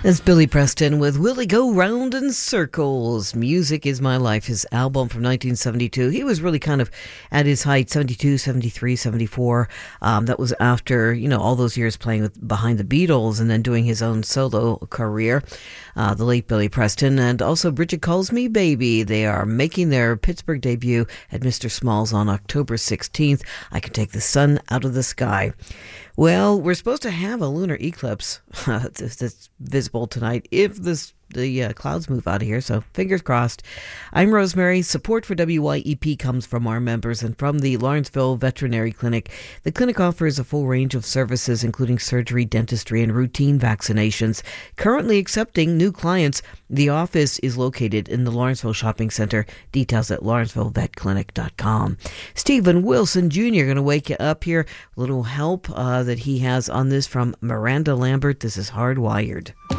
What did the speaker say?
That's Billy Preston with Will It Go Round in Circles? Music is My Life, his album from 1972. He was really kind of at his height, 72, 73, 74. That was after, all those years playing behind the Beatles and then doing his own solo career. The late Billy Preston and also Bridget Calls Me Baby. They are making their Pittsburgh debut at Mr. Small's on October 16th. I Can Take the Sun Out of the Sky. Well, we're supposed to have a lunar eclipse that's visible tonight if the clouds move out of here, so fingers crossed. I'm Rosemary. Support for WYEP comes from our members and from the Lawrenceville Veterinary Clinic. The clinic offers a full range of services, including surgery, dentistry, and routine vaccinations. Currently accepting new clients. The office is located in the Lawrenceville Shopping Center. Details at lawrencevillevetclinic.com. Stephen Wilson Jr. going to wake you up here. A little help that he has on this from Miranda Lambert. This is Hardwired.